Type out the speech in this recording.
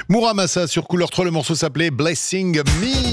Mouramassa sur Couleur 3, le morceau s'appelait Blessing Me.